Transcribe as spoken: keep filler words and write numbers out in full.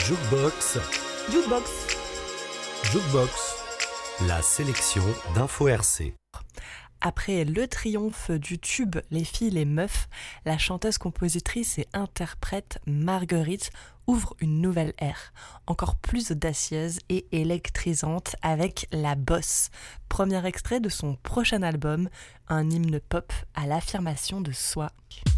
Jukebox, Jukebox. Jukebox, la sélection d'Info R C. Après le triomphe du tube Les filles, les meufs, la chanteuse, compositrice et interprète Marguerite ouvre une nouvelle ère, encore plus audacieuse et électrisante avec La Bosse, premier extrait de son prochain album, un hymne pop à l'affirmation de soi.